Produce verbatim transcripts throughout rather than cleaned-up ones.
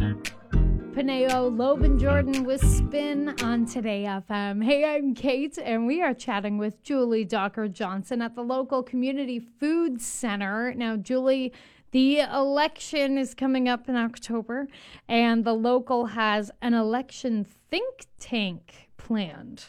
Paneo, Loeb and Jordan with Spin on Today F M. Hey, I'm Kate, and we are chatting with Julie Docker Johnson at the local community food center. Now, Julie, the election is coming up in October, and the local has an election think tank planned.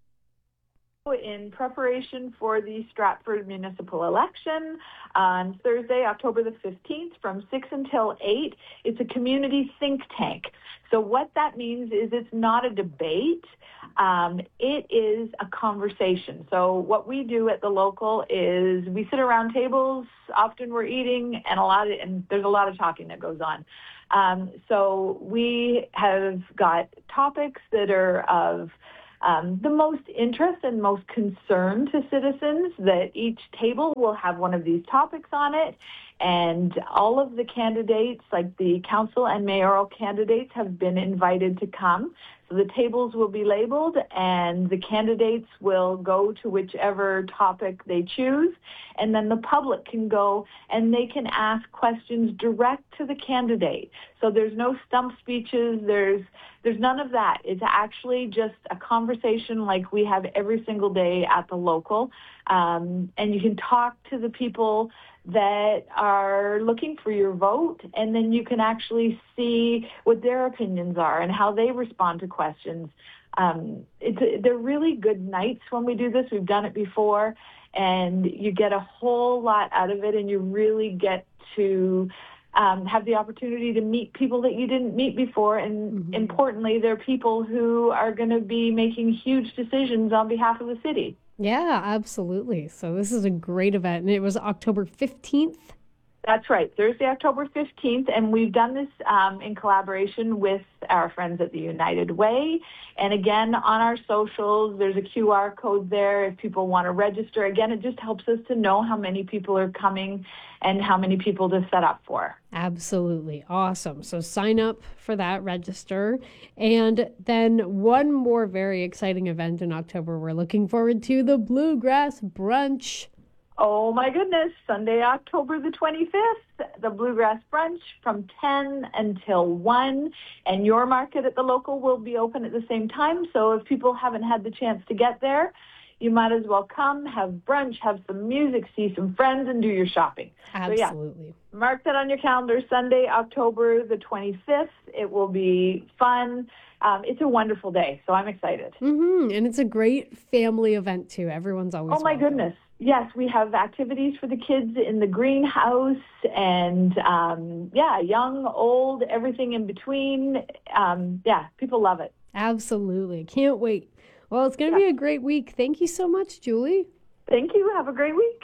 In preparation for the Stratford municipal election on Thursday, October the fifteenth, from six until eight, it's a community think tank. So what that means is it's not a debate. Um, it is a conversation. So what we do at the local is we sit around tables. Often we're eating, and a lot of, and there's a lot of talking that goes on. Um, so we have got topics that are of Um, the most interest and most concern to citizens, that each table will have one of these topics on it. And all of the candidates, like the council and mayoral candidates, have been invited to come. So the tables will be labeled, and the candidates will go to whichever topic they choose. And then the public can go and they can ask questions direct to the candidate. So there's no stump speeches. There's there's none of that. It's actually just a conversation like we have every single day at the local. Um, and you can talk to the people that are looking for your vote, and then you can actually see what their opinions are and how they respond to questions. Um, it's a, they're really good nights when we do this. We've done it before, and you get a whole lot out of it, and you really get to um, have the opportunity to meet people that you didn't meet before. And mm-hmm. importantly, they're people who are going to be making huge decisions on behalf of the city. Yeah, absolutely. So this is a great event, and it was October fifteenth. That's right, Thursday, October fifteenth, and we've done this um, in collaboration with our friends at the United Way. And again, on our socials, there's a Q R code there if people want to register. Again, it just helps us to know how many people are coming and how many people to set up for. Absolutely. Awesome. So sign up for that, register. And then one more very exciting event in October we're looking forward to, the Bluegrass Brunch. Oh, my goodness. Sunday, October the twenty-fifth, the Bluegrass Brunch from ten until one. And your market at the local will be open at the same time. So if people haven't had the chance to get there, you might as well come, have brunch, have some music, see some friends, and do your shopping. Absolutely. So, yeah, mark that on your calendar, Sunday, October the twenty-fifth. It will be fun. Um, it's a wonderful day, so I'm excited. Mm-hmm. And it's a great family event, too. Everyone's always Oh, my welcome. goodness. Yes, we have activities for the kids in the greenhouse, and um, yeah, young, old, everything in between. Um, yeah, people love it. Absolutely. Can't wait. Well, it's going to yeah. be a great week. Thank you so much, Julie. Thank you. Have a great week.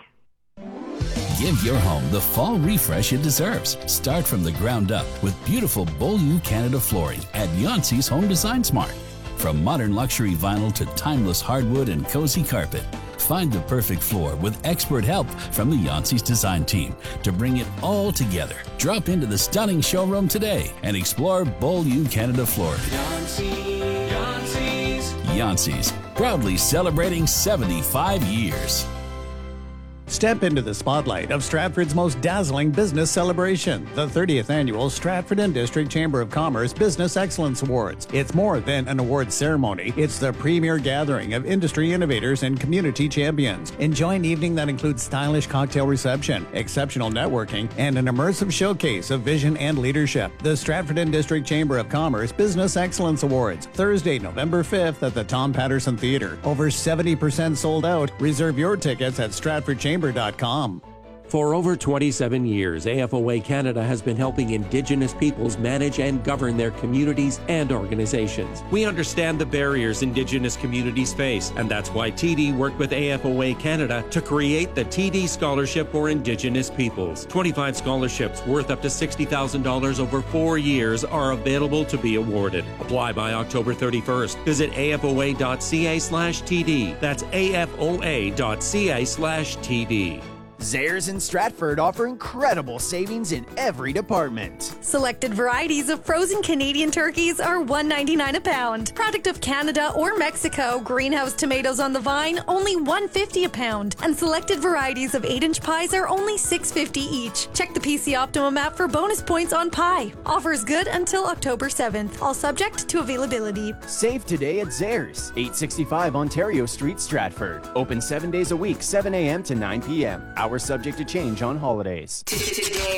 Give your home the fall refresh it deserves. Start from the ground up with beautiful Beaulieu Canada flooring at Yancey's Home Design Smart. From modern luxury vinyl to timeless hardwood and cozy carpet, find the perfect floor with expert help from the Yancey's design team to bring it all together. Drop into the stunning showroom today and explore Beaulieu Canada flooring. Yancey, Yancey's. Yancey's, proudly celebrating seventy-five years. Step into the spotlight of Stratford's most dazzling business celebration, the thirtieth Annual Stratford and District Chamber of Commerce Business Excellence Awards. It's more than an awards ceremony. It's the premier gathering of industry innovators and community champions. Enjoy an evening that includes stylish cocktail reception, exceptional networking, and an immersive showcase of vision and leadership. The Stratford and District Chamber of Commerce Business Excellence Awards, Thursday, November fifth at the Tom Patterson Theatre. Over seventy percent sold out. Reserve your tickets at stratford chamber dot com. For over twenty-seven years, A F O A Canada has been helping Indigenous peoples manage and govern their communities and organizations. We understand the barriers Indigenous communities face, and that's why T D worked with A F O A Canada to create the T D Scholarship for Indigenous Peoples. twenty-five scholarships worth up to sixty thousand dollars over four years are available to be awarded. Apply by October thirty-first. Visit afoa.ca slash TD. That's afoa.ca slash TD. Zehrs and Stratford offer incredible savings in every department. Selected varieties of frozen Canadian turkeys are one ninety-nine a pound. Product of Canada or Mexico, greenhouse tomatoes on the vine, only one fifty a pound. And selected varieties of eight inch pies are only six fifty each. Check the P C Optimum app for bonus points on pie. Offers good until October seventh. All subject to availability. Save today at Zehrs, eight sixty-five Ontario Street, Stratford. Open seven days a week, seven a.m. to nine p.m. Hours subject to change on holidays.